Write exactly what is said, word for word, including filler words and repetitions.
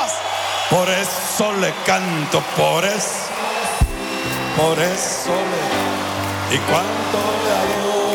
más. Por eso le canto, por eso, por eso le, y cuánto le adoro.